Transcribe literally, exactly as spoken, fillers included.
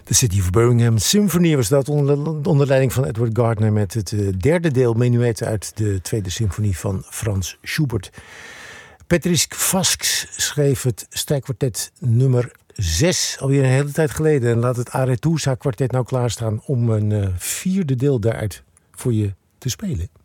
De City of Birmingham Symphony was dat onder, onder leiding van Edward Gardner met het uh, derde deel menuetten uit de tweede symfonie van Frans Schubert. Patrice Vasks schreef het strijkkwartet nummer zes alweer een hele tijd geleden en laat het Aretusa kwartet nou klaarstaan om een uh, vierde deel daaruit voor je te spelen.